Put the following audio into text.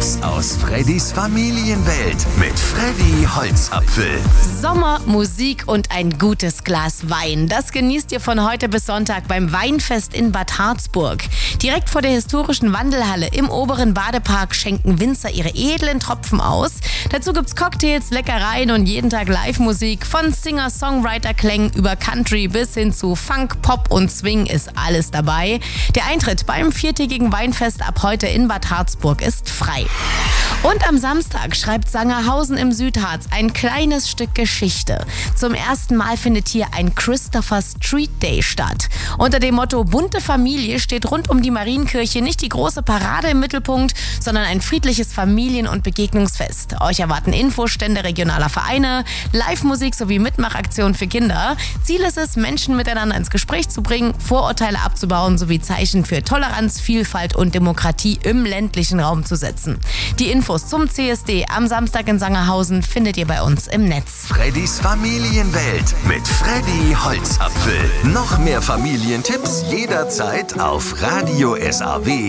Tipps aus Freddys Familienwelt mit Freddy Holzapfel. Sommer, Musik und ein gutes Glas Wein. Das genießt ihr von heute bis Sonntag beim Weinfest in Bad Harzburg. Direkt vor der historischen Wandelhalle im oberen Badepark schenken Winzer ihre edlen Tropfen aus. Dazu gibt's Cocktails, Leckereien und jeden Tag Live-Musik. Von Singer-Songwriter-Klängen über Country bis hin zu Funk, Pop und Swing ist alles dabei. Der Eintritt beim viertägigen Weinfest ab heute in Bad Harzburg ist frei. Und am Samstag schreibt Sangerhausen im Südharz ein kleines Stück Geschichte. Zum ersten Mal findet hier ein Christopher Street Day statt. Unter dem Motto Bunte Familie steht rund um die Marienkirche nicht die große Parade im Mittelpunkt, sondern ein friedliches Familien- und Begegnungsfest. Euch erwarten Infostände regionaler Vereine, Live-Musik sowie Mitmachaktionen für Kinder. Ziel ist es, Menschen miteinander ins Gespräch zu bringen, Vorurteile abzubauen sowie Zeichen für Toleranz, Vielfalt und Demokratie im ländlichen Raum zu setzen. Die Infos zum CSD am Samstag in Sangerhausen findet ihr bei uns im Netz. Freddys Familienwelt mit Freddy Holzapfel. Noch mehr Familientipps jederzeit auf Radio SAW.